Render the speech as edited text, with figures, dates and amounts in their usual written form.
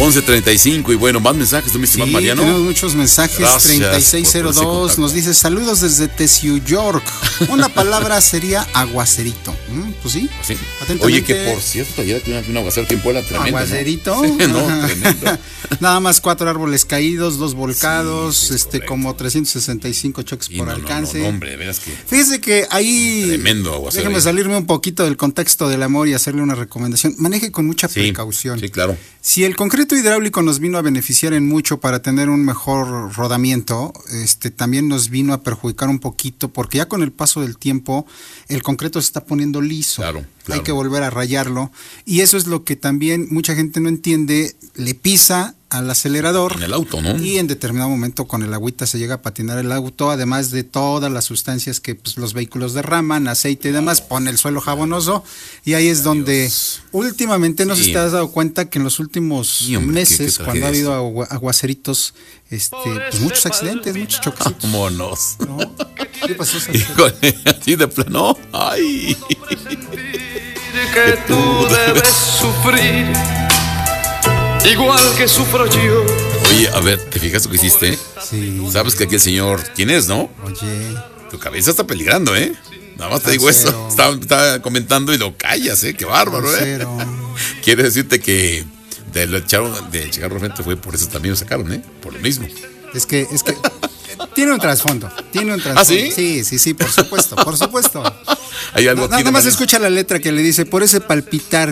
11:35 y bueno, más mensajes, mi estimado Mariano. Tenemos muchos mensajes. Gracias 3602 nos dice saludos desde Tesiu York. Una palabra sería aguacerito. Pues sí. Sí. Oye, que por cierto, ayer tuve un aguacero aquí en Puebla tremendo. ¿Aguacerito? ¿No? Sí, no, tremendo. Nada más 4 árboles caídos, 2 volcados, como 365 choques por alcance. No, hombre, de veras que. Fíjese que ahí. Tremendo aguacero. Déjeme salirme un poquito del contexto del amor y hacerle una recomendación. Maneje con mucha precaución. Sí, claro. Si el concreto hidráulico nos vino a beneficiar en mucho para tener un mejor rodamiento, también nos vino a perjudicar un poquito porque ya con el paso del tiempo el concreto se está poniendo liso. Claro. Hay que volver a rayarlo y eso es lo que también mucha gente no entiende, le pisa al acelerador. En el auto, ¿no? Y en determinado momento con el agüita se llega a patinar el auto, además de todas las sustancias que los vehículos derraman, aceite y demás, pone el suelo jabonoso y ahí es donde últimamente no sé si te has dado cuenta que en los últimos meses, cuando ha habido aguaceritos, pues muchos accidentes, muchos choques. Vámonos. ¿No? ¿Qué pasó? Híjole, así de plano. Ay. Que tú debes sufrir igual que sufro yo. Oye, a ver, ¿te fijas lo que hiciste? Sí. Sabes que aquí el señor, ¿quién es, no? Oye. Tu cabeza está peligrando, ¿eh? Nada más te digo eso. Estaba comentando y lo callas, ¿eh? Qué bárbaro, ¿eh? Quiere decirte que de Chicago Frente fue por eso también lo sacaron, ¿eh? Por lo mismo. Es que tiene un trasfondo. ¿Ah, sí? Sí, por supuesto. Hay algo Nada más escucha la letra que le dice, por ese palpitar